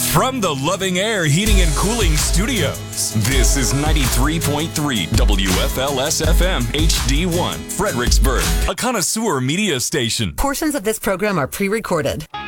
From the Loving Air Heating and Cooling Studios, this is 93.3 WFLS-FM HD1, Fredericksburg, a connoisseur media station. Portions of this program are pre-recorded.